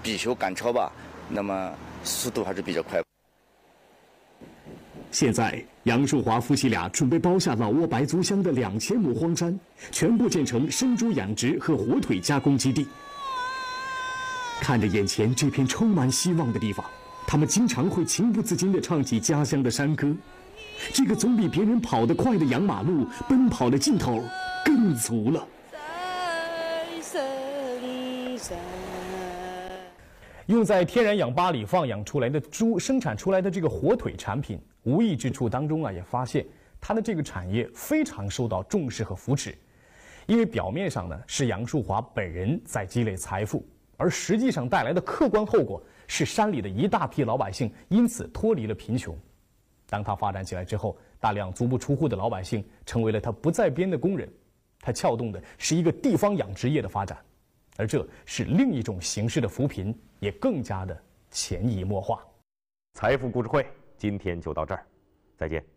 必修赶超吧，那么速度还是比较快。 现在，杨树华夫妻俩准备包下老挝白族乡的2000亩荒山，全部建成生猪养殖和火腿加工基地。看着眼前这片充满希望的地方，他们经常会情不自禁地唱起家乡的山歌。这个总比别人跑得快的洋马路，奔跑的劲头更足了。 用在天然氧吧里放养出来的猪生产出来的这个火腿产品，无意之处当中也发现它的这个产业非常受到重视和扶持。因为表面上呢是杨树华本人在积累财富，而实际上带来的客观后果是山里的一大批老百姓因此脱离了贫穷。当他发展起来之后，大量足不出户的老百姓成为了他不在编的工人，他撬动的是一个地方养殖业的发展，而这是另一种形式的扶贫，也更加的潜移默化。 财富故事会今天就到这儿，再见。